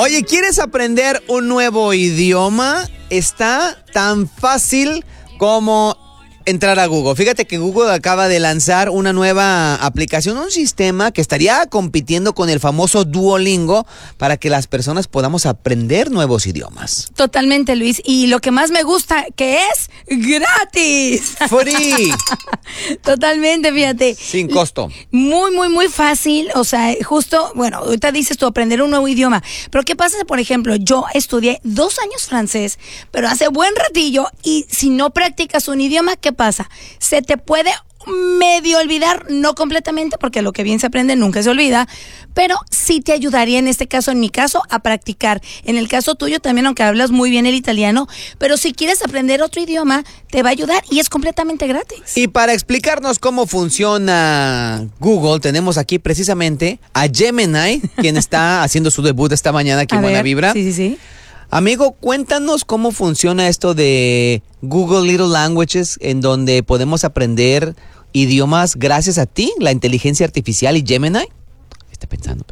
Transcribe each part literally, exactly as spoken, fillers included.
Oye, ¿quieres aprender un nuevo idioma? Está tan fácil como entrar a Google. Fíjate que Google acaba de lanzar una nueva aplicación, un sistema que estaría compitiendo con el famoso Duolingo para que las personas podamos aprender nuevos idiomas. Totalmente, Luis. Y lo que más me gusta, que es gratis. ¡Free! Totalmente, fíjate. Sin costo. Muy, muy, muy fácil. O sea, justo, bueno, ahorita dices tú aprender un nuevo idioma. Pero ¿qué pasa, por ejemplo? Yo estudié dos años francés, pero hace buen ratillo, y si no practicas un idioma, ¿qué pasa? Se te puede medio olvidar, no completamente, porque lo que bien se aprende nunca se olvida, pero sí te ayudaría en este caso, en mi caso, a practicar. En el caso tuyo también, aunque hablas muy bien el italiano, pero si quieres aprender otro idioma, te va a ayudar y es completamente gratis. Y para explicarnos cómo funciona Google, tenemos aquí precisamente a Gemini, quien está haciendo su debut esta mañana aquí en Buena Vibra. Sí, sí, sí. Amigo, cuéntanos cómo funciona esto de Google Little Languages, en donde podemos aprender idiomas gracias a ti, la inteligencia artificial y Gemini. Está pensando.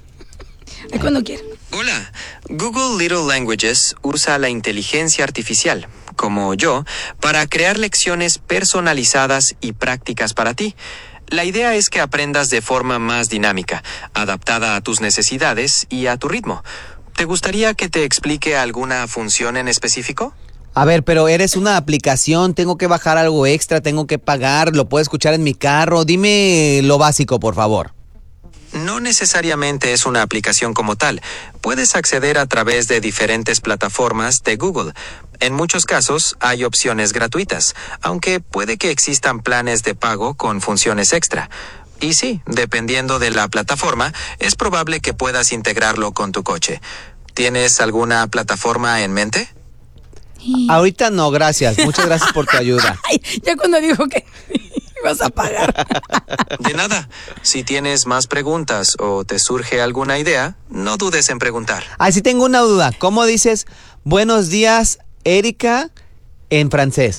Ay, cuando quiera. Hola, Google Little Languages usa la inteligencia artificial, como yo, para crear lecciones personalizadas y prácticas para ti. La idea es que aprendas de forma más dinámica, adaptada a tus necesidades y a tu ritmo. ¿Te gustaría que te explique alguna función en específico? A ver, pero eres una aplicación, tengo que bajar algo extra, tengo que pagar, lo puedo escuchar en mi carro. Dime lo básico, por favor. No necesariamente es una aplicación como tal. Puedes acceder a través de diferentes plataformas de Google. En muchos casos hay opciones gratuitas, aunque puede que existan planes de pago con funciones extra. Y sí, dependiendo de la plataforma, es probable que puedas integrarlo con tu coche. ¿Tienes alguna plataforma en mente? Ahorita no, gracias. Muchas gracias por tu ayuda. Ay, ya cuando dijo que ibas a pagar. De nada. Si tienes más preguntas o te surge alguna idea, no dudes en preguntar. Ah, sí tengo una duda. ¿Cómo dices buenos días, Erika, en francés?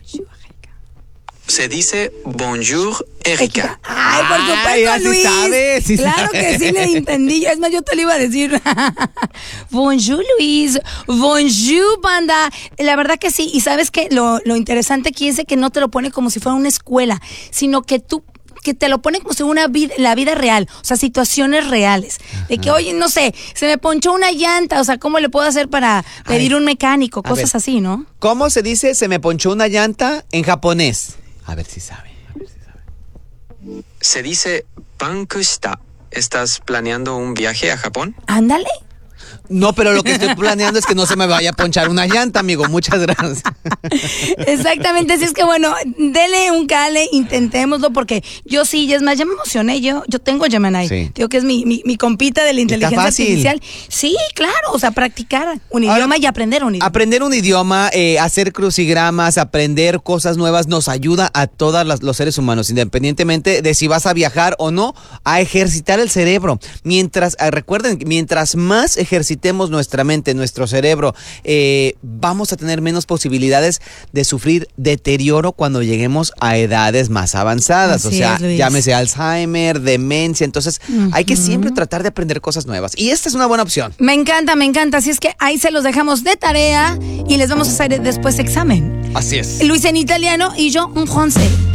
Se dice bonjour, Erika. Ay, por supuesto, Ay, ya sí Luis. sabes, sí claro sabes. que sí le entendí. Es más, yo te lo iba a decir. Bonjour, Luis. Bonjour, banda. La verdad que sí. Y sabes que lo, lo interesante aquí es de que no te lo pone como si fuera una escuela, sino que tú que te lo pone como si fuera una vida, la vida real, o sea, situaciones reales. Ajá. De que, oye, no sé, se me ponchó una llanta, o sea, ¿cómo le puedo hacer para pedir Ay, un mecánico? Cosas ver, así, ¿no? ¿Cómo se dice se me ponchó una llanta en japonés? A ver si sabe, a ver si sabe. Se dice pankushita. ¿Estás planeando un viaje a Japón? Ándale. No, pero lo que estoy planeando es que no se me vaya a ponchar una llanta, amigo. Muchas gracias. Exactamente, así es que bueno, dele un cale, intentémoslo, porque yo sí, y es más, ya me emocioné, yo, yo tengo Gemini, sí. Digo que es mi, mi, mi compita de la inteligencia artificial. Sí, claro, o sea, practicar un idioma Ahora, y aprender un idioma. Aprender un idioma, eh, hacer crucigramas, aprender cosas nuevas nos ayuda a todos los seres humanos, independientemente de si vas a viajar o no, a ejercitar el cerebro. Mientras, eh, recuerden, mientras más ejercitemos nuestra mente, nuestro cerebro, eh, vamos a tener menos posibilidades de sufrir deterioro cuando lleguemos a edades más avanzadas. Así o sea, es, llámese Alzheimer, demencia. Entonces, uh-huh. hay que siempre tratar de aprender cosas nuevas. Y esta es una buena opción. Me encanta, me encanta. Así es que ahí se los dejamos de tarea y les vamos a hacer después examen. Así es. Luis en italiano y yo en francés.